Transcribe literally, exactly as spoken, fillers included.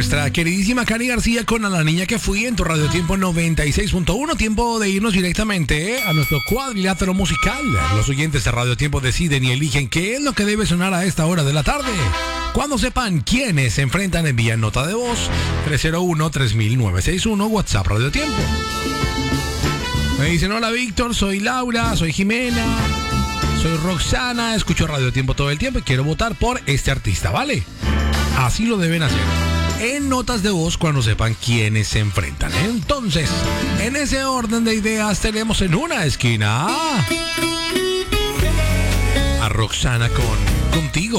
nuestra queridísima Cari García con A la Niña que Fui en tu Radio Tiempo noventa y seis punto uno. Tiempo de irnos directamente a nuestro cuadrilátero musical. Los oyentes de Radio Tiempo deciden y eligen qué es lo que debe sonar a esta hora de la tarde. Cuando sepan quiénes se enfrentan, envían nota de voz tres cero uno, tres mil, nueve seis uno, WhatsApp Radio Tiempo. Me dicen: hola Víctor, soy Laura, soy Jimena, soy Roxana, escucho Radio Tiempo todo el tiempo y quiero votar por este artista, ¿vale? Así lo deben hacer en notas de voz cuando sepan quiénes se enfrentan. Entonces, en ese orden de ideas tenemos en una esquina a Roxana con Contigo.